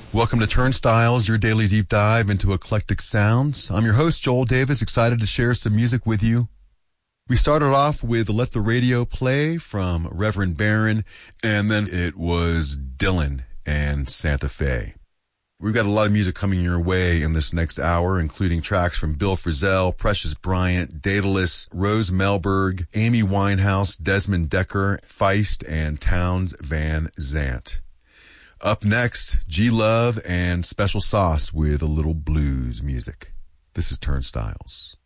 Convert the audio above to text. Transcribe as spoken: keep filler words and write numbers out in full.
Welcome to Turnstiles, your daily deep dive into eclectic sounds. I'm your host, Joel Davis, excited to share some music with you. We started off with Let the Radio Play from Reverend Barron, and then it was Dylan and Santa Fe. We've got a lot of music coming your way in this next hour, including tracks from Bill Frisell, Precious Bryant, Daedalus, Rose Melberg, Amy Winehouse, Desmond Decker, Feist, and Townes Van Zandt. Up next, G-Love and Special Sauce with a little blues music. This is Turnstiles.